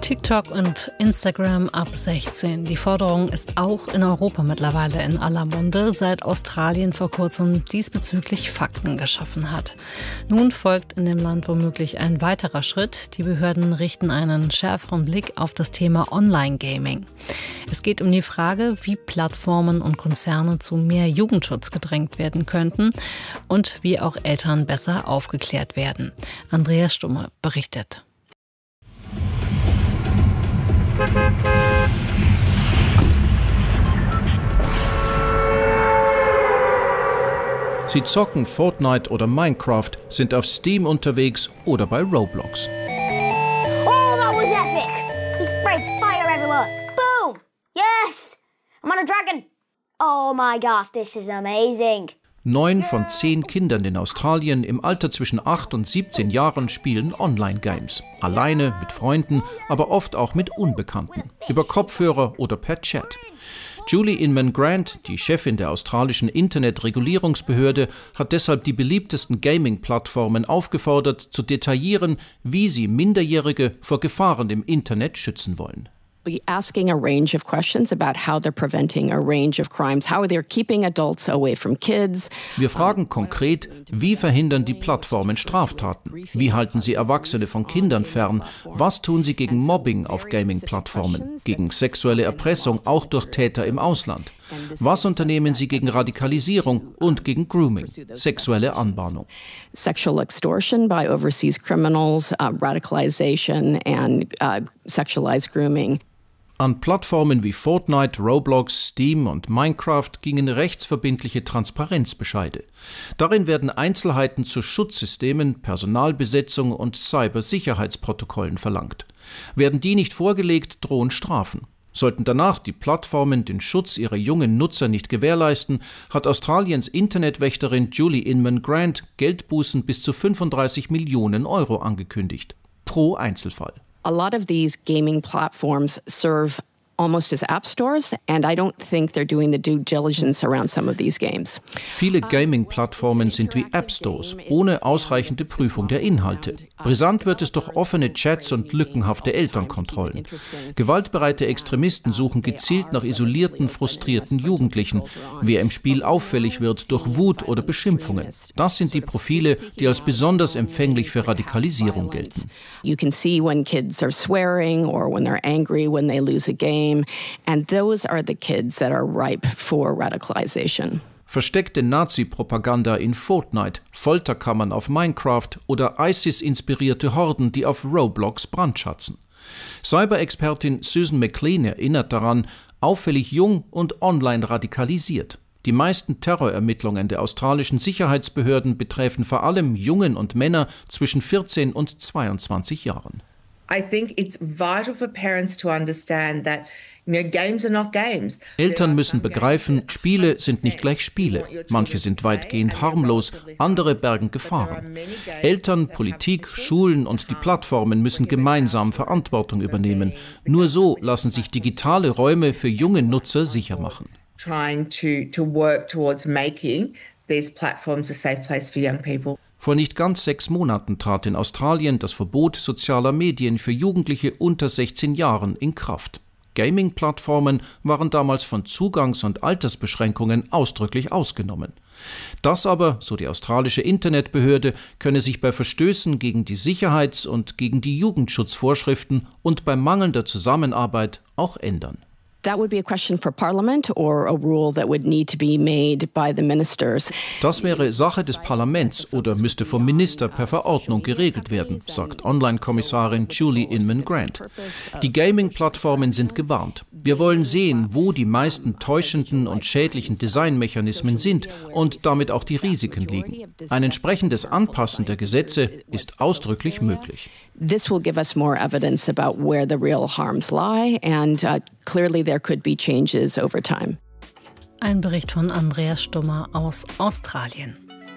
TikTok und Instagram ab 16. Die Forderung ist auch in Europa mittlerweile in aller Munde, seit Australien vor kurzem diesbezüglich Fakten geschaffen hat. Nun folgt in dem Land womöglich ein weiterer Schritt. Die Behörden richten einen schärferen Blick auf das Thema Online-Gaming. Es geht um die Frage, wie Plattformen und Konzerne zu mehr Jugendschutz gedrängt werden könnten und wie auch Eltern besser aufgeklärt werden. Andreas Stumme berichtet. Sie zocken Fortnite oder Minecraft, sind auf Steam unterwegs oder bei Roblox. Oh, that was epic! He sprayed fire everywhere. Boom! Yes! I'm on a dragon. Oh my gosh, this is amazing. 9 von 10 Kindern in Australien im Alter zwischen 8 und 17 Jahren spielen Online-Games. Alleine, mit Freunden, aber oft auch mit Unbekannten. Über Kopfhörer oder per Chat. Julie Inman-Grant, die Chefin der australischen Internetregulierungsbehörde, hat deshalb die beliebtesten Gaming-Plattformen aufgefordert, zu detaillieren, wie sie Minderjährige vor Gefahren im Internet schützen wollen. Be asking a range of questions about how they're preventing a range of crimes, how they're keeping adults away from kids. Wir fragen konkret, wie verhindern die Plattformen Straftaten? Wie halten sie Erwachsene von Kindern fern? Was tun sie gegen Mobbing auf Gaming-Plattformen? Gegen sexuelle Erpressung, auch durch Täter im Ausland? Was unternehmen sie gegen Radikalisierung und gegen Grooming, sexuelle Anbahnung? Sexual extortion by overseas criminals, radicalization and sexualized grooming. An Plattformen wie Fortnite, Roblox, Steam und Minecraft gingen rechtsverbindliche Transparenzbescheide. Darin werden Einzelheiten zu Schutzsystemen, Personalbesetzung und Cybersicherheitsprotokollen verlangt. Werden die nicht vorgelegt, drohen Strafen. Sollten danach die Plattformen den Schutz ihrer jungen Nutzer nicht gewährleisten, hat Australiens Internetwächterin Julie Inman-Grant Geldbußen bis zu 35 Millionen Euro angekündigt. Pro Einzelfall. A lot of these gaming platforms serve almost as app stores, and I don't think they're doing the due diligence around some of these games. Viele Gaming-Plattformen sind wie App-Stores, ohne ausreichende Prüfung der Inhalte. Brisant wird es durch offene Chats und lückenhafte Elternkontrollen. Gewaltbereite Extremisten suchen gezielt nach isolierten, frustrierten Jugendlichen. Wer im Spiel auffällig wird durch Wut oder Beschimpfungen. Das sind die Profile, die als besonders empfänglich für Radikalisierung gelten. You can see when kids are swearing or when they're angry when they lose a game. And those are the kids that are ripe for radicalization. Versteckte Nazi-Propaganda in Fortnite, Folterkammern auf Minecraft oder ISIS-inspirierte Horden, die auf Roblox brandschatzen. Cyber-Expertin Susan McLean erinnert daran, auffällig jung und online radikalisiert. Die meisten Terrorermittlungen der australischen Sicherheitsbehörden betreffen vor allem Jungen und Männer zwischen 14 und 22 Jahren. I think it's vital for parents to understand that games are not games. Eltern müssen begreifen, Spiele sind nicht gleich Spiele. Manche sind weitgehend harmlos, andere bergen Gefahren. Eltern, Politik, Schulen und die Plattformen müssen gemeinsam Verantwortung übernehmen. Nur so lassen sich digitale Räume für junge Nutzer sicher machen. Trying to work towards making these platforms a safe place for young people. Vor nicht ganz 6 Monaten trat in Australien das Verbot sozialer Medien für Jugendliche unter 16 Jahren in Kraft. Gaming-Plattformen waren damals von Zugangs- und Altersbeschränkungen ausdrücklich ausgenommen. Das aber, so die australische Internetbehörde, könne sich bei Verstößen gegen die Sicherheits- und gegen die Jugendschutzvorschriften und bei mangelnder Zusammenarbeit auch ändern. That would be a question for Parliament or a rule that would need to be made by the ministers. Das wäre Sache des Parlaments oder müsste vom Minister per Verordnung geregelt werden, sagt Online-Kommissarin Julie Inman-Grant. Die Gaming-Plattformen sind gewarnt. Wir wollen sehen, wo die meisten täuschenden und schädlichen Designmechanismen sind und damit auch die Risiken liegen. Ein entsprechendes Anpassen der Gesetze ist ausdrücklich möglich. This will give us more evidence about where the real harms lie, and clearly there could be changes over time. Ein Bericht von Andreas Stummer aus Australien.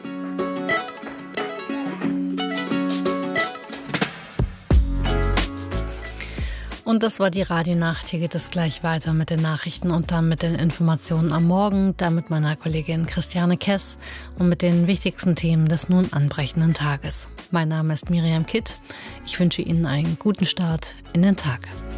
Und das war die Radionacht. Hier geht es gleich weiter mit den Nachrichten und dann mit den Informationen am Morgen, dann mit meiner Kollegin Christiane Kess und mit den wichtigsten Themen des nun anbrechenden Tages. Mein Name ist Miriam Kitt. Ich wünsche Ihnen einen guten Start in den Tag.